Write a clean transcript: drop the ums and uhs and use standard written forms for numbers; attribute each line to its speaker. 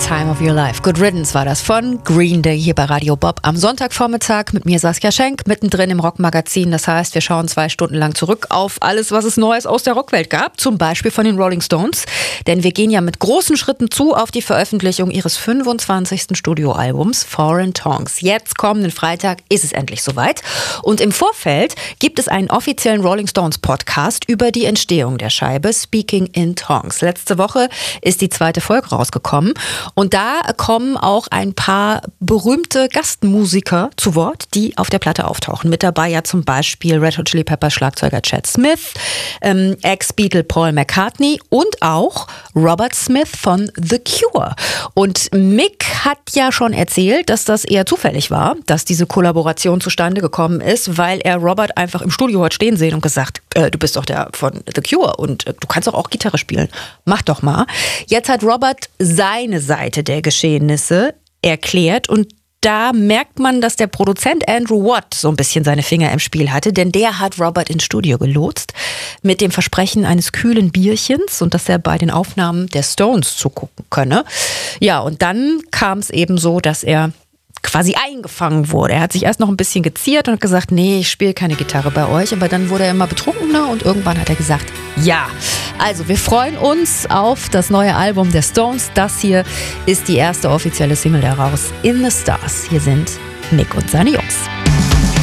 Speaker 1: Time of Your Life. Good Riddance war das von Green Day hier bei Radio Bob am Sonntagvormittag mit mir Saskia Schenk, mittendrin im Rockmagazin. Das heißt, wir schauen 2 Stunden lang zurück auf alles, was es Neues aus der Rockwelt gab. Zum Beispiel von den Rolling Stones. Denn wir gehen ja mit großen Schritten zu auf die Veröffentlichung ihres 25. Studioalbums Foreign Tongues. Jetzt kommenden Freitag ist es endlich soweit. Und im Vorfeld gibt es einen offiziellen Rolling Stones Podcast über die Entstehung der Scheibe Speaking in Tongues. Letzte Woche ist die 2. Folge rausgekommen. Und da kommen auch ein paar berühmte Gastmusiker zu Wort, die auf der Platte auftauchen. Mit dabei ja zum Beispiel Red Hot Chili Peppers Schlagzeuger Chad Smith, Ex-Beatle Paul McCartney und auch Robert Smith von The Cure. Und Mick hat ja schon erzählt, dass das eher zufällig war, dass diese Kollaboration zustande gekommen ist, weil er Robert einfach im Studio hat stehen sehen und gesagt, du bist doch der von The Cure und du kannst doch auch Gitarre spielen. Mach doch mal. Jetzt hat Robert seine Seite der Geschehnisse erklärt und da merkt man, dass der Produzent Andrew Watt so ein bisschen seine Finger im Spiel hatte, denn der hat Robert ins Studio gelotst mit dem Versprechen eines kühlen Bierchens und dass er bei den Aufnahmen der Stones zugucken könne. Ja, und dann kam es eben so, dass er quasi eingefangen wurde. Er hat sich erst noch ein bisschen geziert und hat gesagt, nee, ich spiele keine Gitarre bei euch. Aber dann wurde er immer betrunkener und irgendwann hat er gesagt, ja. Also wir freuen uns auf das neue Album der Stones. Das hier ist die erste offizielle Single daraus, In the Stars. Hier sind Mick und seine Jungs.